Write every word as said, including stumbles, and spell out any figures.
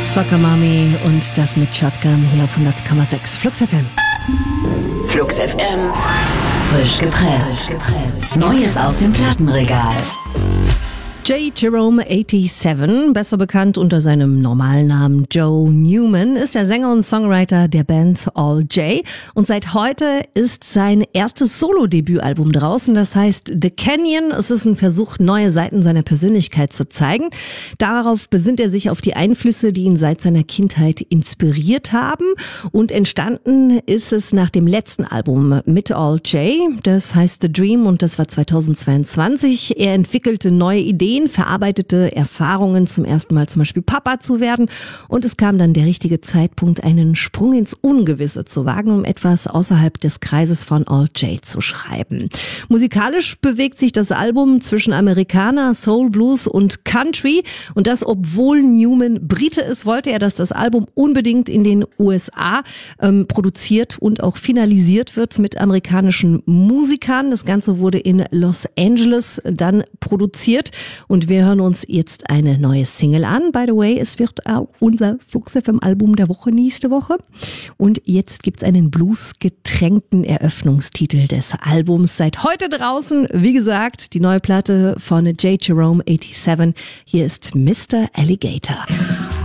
Soccer Mommy und das mit Shotgun hier auf hundert Komma sechs Flux F M. Flux F M. Frisch gepresst. Neues aus dem Plattenregal. J. Jerome siebenundachtzig, besser bekannt unter seinem normalen Namen Joe Newman, ist der Sänger und Songwriter der Band All J. Und seit heute ist sein erstes Solo-Debütalbum draußen, das heißt The Canyon. Es ist ein Versuch, neue Seiten seiner Persönlichkeit zu zeigen. Darauf besinnt er sich auf die Einflüsse, die ihn seit seiner Kindheit inspiriert haben. Und entstanden ist es nach dem letzten Album mit All J, das heißt The Dream, und das war zweitausendzweiundzwanzig. Er entwickelte neue Ideen, verarbeitete Erfahrungen, zum ersten Mal zum Beispiel Papa zu werden, und es kam dann der richtige Zeitpunkt, einen Sprung ins Ungewisse zu wagen, um etwas außerhalb des Kreises von All J zu schreiben. Musikalisch bewegt sich das Album zwischen Amerikaner, Soul, Blues und Country, und das, obwohl Newman Brite ist, wollte er, dass das Album unbedingt in den U S A ähm, produziert und auch finalisiert wird mit amerikanischen Musikern. Das Ganze wurde in Los Angeles dann produziert. Und wir hören uns jetzt eine neue Single an. By the way, es wird auch unser Flux F M Album der Woche nächste Woche. Und jetzt gibt's einen bluesgetränkten Eröffnungstitel des Albums. Seit heute draußen, wie gesagt, die neue Platte von J. Jerome siebenundachtzig. Hier ist Mister Alligator.